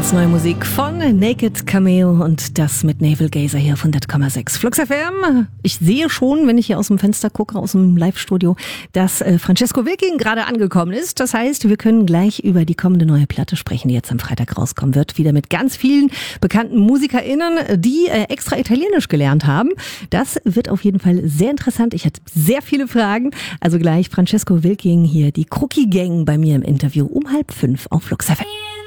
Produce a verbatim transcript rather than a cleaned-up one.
Ganz neue Musik von Naked Cameo und das mit Navel Gazer hier von Dead Komma sechs. Flux F M. Ich sehe schon, wenn ich hier aus dem Fenster gucke, aus dem Live-Studio, dass äh, Francesco Wilking gerade angekommen ist. Das heißt, wir können gleich über die kommende neue Platte sprechen, die jetzt am Freitag rauskommen wird. Wieder mit ganz vielen bekannten MusikerInnen, die äh, extra Italienisch gelernt haben. Das wird auf jeden Fall sehr interessant. Ich hatte sehr viele Fragen. Also gleich Francesco Wilking hier, die Crookie Gang bei mir im Interview um halb fünf auf Flux F M.